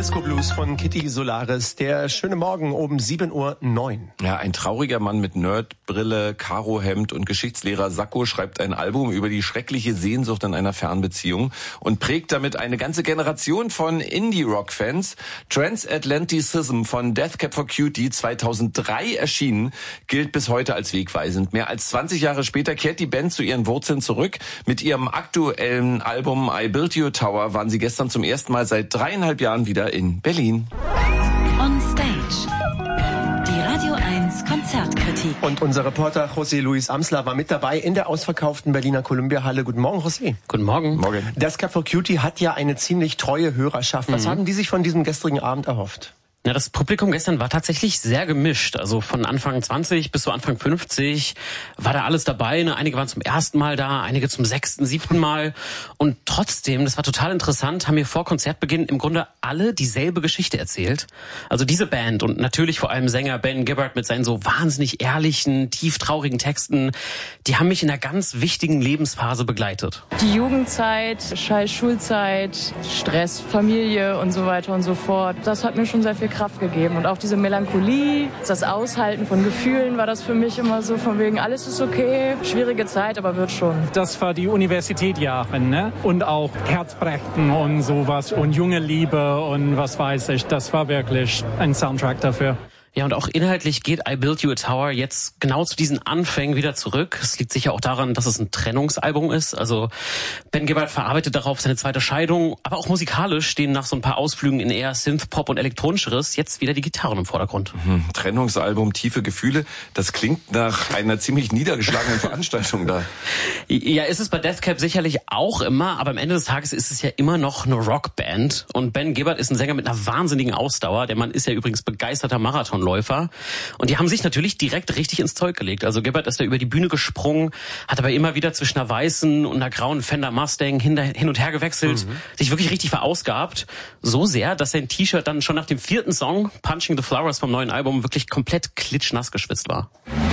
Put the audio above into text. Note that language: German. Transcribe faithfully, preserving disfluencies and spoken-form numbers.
Disco Blues von Kitty Solaris. Der schöne Morgen um sieben Uhr neun. Ja, ein trauriger Mann mit Nerdbrille, Karohemd und Geschichtslehrer Sakko schreibt ein Album über die schreckliche Sehnsucht in einer Fernbeziehung und prägt damit eine ganze Generation von Indie-Rock-Fans. Transatlanticism von Death Cab for Cutie, zweitausenddrei erschienen, gilt bis heute als wegweisend. Mehr als zwanzig Jahre später kehrt die Band zu ihren Wurzeln zurück. Mit ihrem aktuellen Album I Built You a Tower waren sie gestern zum ersten Mal seit dreieinhalb Jahren wieder in Berlin. On Stage. Die Radio eins Konzertkritik. Und unser Reporter José Luis Amsler war mit dabei in der ausverkauften Berliner Columbia-Halle. Guten Morgen, José. Guten Morgen. Morgen. Death Cab for Cutie hat ja eine ziemlich treue Hörerschaft. Was mhm. haben die sich von diesem gestrigen Abend erhofft? Ja, das Publikum gestern war tatsächlich sehr gemischt. Also von Anfang zwanzig bis zu Anfang fünfzig war da alles dabei. Ne? Einige waren zum ersten Mal da, einige zum sechsten, siebten Mal. Und trotzdem, das war total interessant, haben mir vor Konzertbeginn im Grunde alle dieselbe Geschichte erzählt. Also diese Band und natürlich vor allem Sänger Ben Gibbard mit seinen so wahnsinnig ehrlichen, tieftraurigen Texten, die haben mich in einer ganz wichtigen Lebensphase begleitet. Die Jugendzeit, scheiß Schulzeit, Stress, Familie und so weiter und so fort. Das hat mir schon sehr viel Kraft gegeben. Und auch diese Melancholie, das Aushalten von Gefühlen war das für mich immer so von wegen, alles ist okay, schwierige Zeit, aber wird schon. Das war die Universitätsjahre, ne? Und auch Herzbrechen und sowas und junge Liebe und was weiß ich. Das war wirklich ein Soundtrack dafür. Ja, und auch inhaltlich geht I Built You a Tower jetzt genau zu diesen Anfängen wieder zurück. Es liegt sicher auch daran, dass es ein Trennungsalbum ist. Also Ben Gibbard verarbeitet darauf seine zweite Scheidung, aber auch musikalisch stehen nach so ein paar Ausflügen in eher Synth, Pop und Elektronischeres jetzt wieder die Gitarren im Vordergrund. Mhm. Trennungsalbum, tiefe Gefühle, das klingt nach einer ziemlich niedergeschlagenen Veranstaltung da. Ja, ist es bei Death Cab sicherlich auch immer, aber am Ende des Tages ist es ja immer noch eine Rockband. Und Ben Gibbard ist ein Sänger mit einer wahnsinnigen Ausdauer. Der Mann ist ja übrigens begeisterter Marathon Läufer. Und die haben sich natürlich direkt richtig ins Zeug gelegt. Also Gibbard ist da über die Bühne gesprungen, hat aber immer wieder zwischen einer weißen und einer grauen Fender Mustang hin und her gewechselt, mhm. sich wirklich richtig verausgabt. So sehr, dass sein T-Shirt dann schon nach dem vierten Song, Punching the Flowers vom neuen Album, wirklich komplett klitschnass geschwitzt war.